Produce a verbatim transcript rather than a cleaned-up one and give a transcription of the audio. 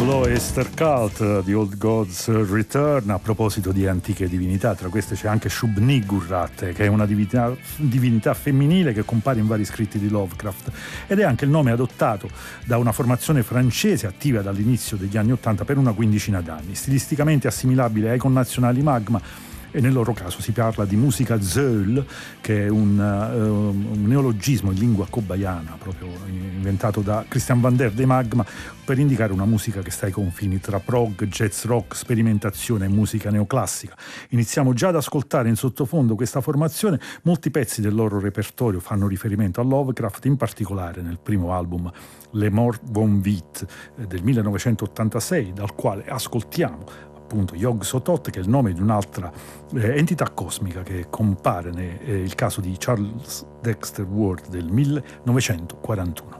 Oyster Cult, The Old Gods Return. A proposito di antiche divinità, tra queste c'è anche Shub-Niggurath, che è una divinità, divinità femminile che compare in vari scritti di Lovecraft ed è anche il nome adottato da una formazione francese attiva dall'inizio degli anni Ottanta per una quindicina d'anni, stilisticamente assimilabile ai connazionali Magma, e nel loro caso si parla di musica Zeul, che è un, uh, un neologismo in lingua cobayana proprio inventato da Christian Vander dei Magma per indicare una musica che sta ai confini tra prog, jazz rock, sperimentazione e musica neoclassica. Iniziamo già ad ascoltare in sottofondo questa formazione. Molti pezzi del loro repertorio fanno riferimento a Lovecraft, in particolare nel primo album Le Mort Von Vite del millenovecentottantasei, dal quale ascoltiamo appunto Yog-Sothoth, che è il nome di un'altra eh, entità cosmica che compare nel eh, caso di Charles Dexter Ward del millenovecentoquarantuno.